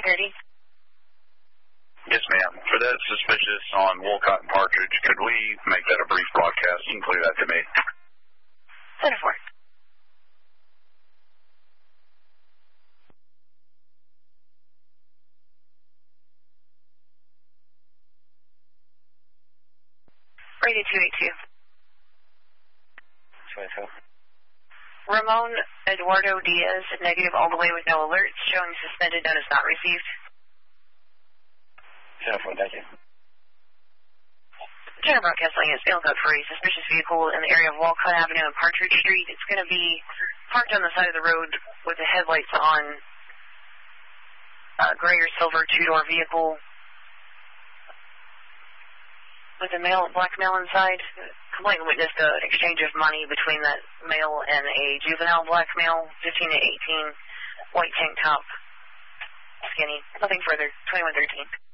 15:30. Yes, ma'am. For that suspicious on Wolcott and Partridge, could we make that a brief broadcast and include that to me? Center 4. Radio 282. 22. Ramon Eduardo Diaz, negative all the way with no alerts, showing suspended, notice not received. Center 4, thank you. General broadcast line is failed up for a suspicious vehicle in the area of Walcott Avenue and Partridge Street. It's going to be parked on the side of the road with the headlights on. Gray or silver two-door vehicle with a black male inside. Complainant witnessed an exchange of money between that male and a juvenile black male, 15 to 18, white tank top, skinny. Nothing further. 2113.